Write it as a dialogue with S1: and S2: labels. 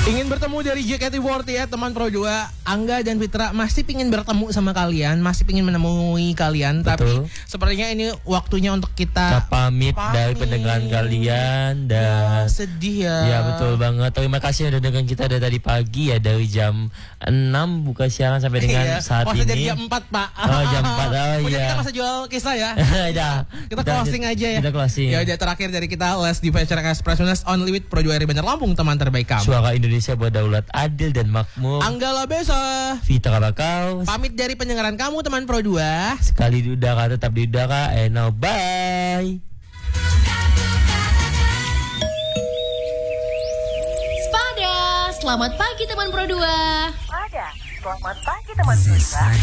S1: Ingin bertemu dari JKT48 teman Pro 2, Angga dan Fitra masih pingin bertemu sama kalian, masih pingin menemui kalian.
S2: Betul.
S1: Tapi sepertinya ini waktunya untuk kita
S2: pamit dari pendengaran kalian dan
S1: sedih ya.
S2: Ya betul banget. Terima kasih udah dengerin kita dari tadi pagi ya, dari jam 6 buka siaran sampai dengan saat ini.
S1: Jadi jam 4 Pak.
S2: Oh jam 4
S1: Kita masa jual kisah ya. Kita closing aja ya.
S2: Kita closing.
S1: Ya udah, terakhir dari kita Last Divacer Express Only with Pro 2 RI Bandar Lampung, teman terbaik kamu.
S2: Suara Indonesia berdaulat, adil dan makmur.
S1: Anggala Besa,
S2: Fitra Bakal
S1: pamit dari pendengaran kamu teman Pro 2.
S2: Sekali di udara tetap di udara. And now bye.
S3: Spada, selamat pagi teman Pro 2.
S4: Spada, selamat pagi teman Pro 2.